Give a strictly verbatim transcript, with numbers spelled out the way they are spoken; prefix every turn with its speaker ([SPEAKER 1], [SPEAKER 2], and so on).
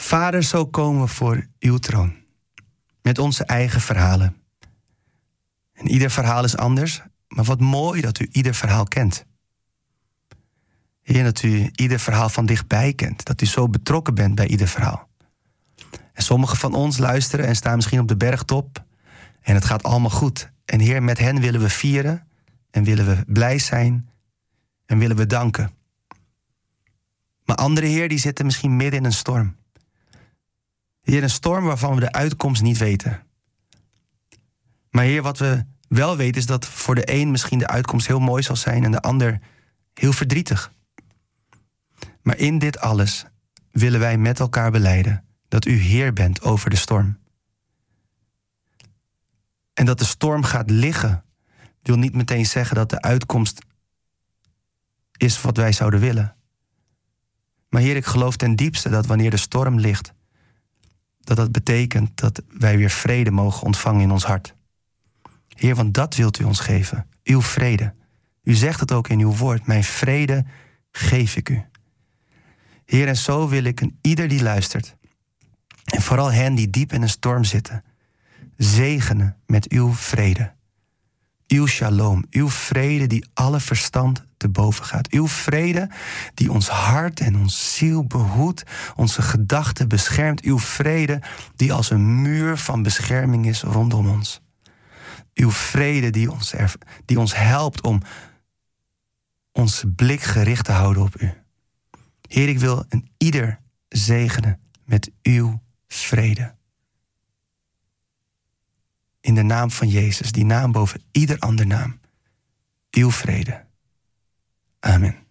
[SPEAKER 1] Vader, zo komen we voor uw troon. Met onze eigen verhalen. En ieder verhaal is anders, maar wat mooi dat u ieder verhaal kent. Heer, dat u ieder verhaal van dichtbij kent. Dat u zo betrokken bent bij ieder verhaal. En sommigen van ons luisteren en staan misschien op de bergtop. En het gaat allemaal goed. En Heer, met hen willen we vieren. En willen we blij zijn. En willen we danken. Maar andere, Heer, die zitten misschien midden in een storm. Heer, een storm waarvan we de uitkomst niet weten. Maar Heer, wat we wel weten is dat voor de een misschien de uitkomst heel mooi zal zijn en de ander heel verdrietig. Maar in dit alles willen wij met elkaar belijden dat u Heer bent over de storm. En dat de storm gaat liggen wil niet meteen zeggen dat de uitkomst is wat wij zouden willen. Maar Heer, ik geloof ten diepste dat wanneer de storm ligt, dat dat betekent dat wij weer vrede mogen ontvangen in ons hart. Heer, want dat wilt u ons geven, uw vrede. U zegt het ook in uw woord, mijn vrede geef ik u. Heer, en zo wil ik een ieder die luistert, en vooral hen die diep in een storm zitten, zegenen met uw vrede. Uw shalom, uw vrede die alle verstand te boven gaat. Uw vrede die ons hart en ons ziel behoedt, onze gedachten beschermt. Uw vrede die als een muur van bescherming is rondom ons. Uw vrede die ons, er, die ons helpt om onze blik gericht te houden op u. Heer, ik wil een ieder zegenen met uw vrede. In de naam van Jezus, die naam boven ieder ander naam. Uw vrede. Amen.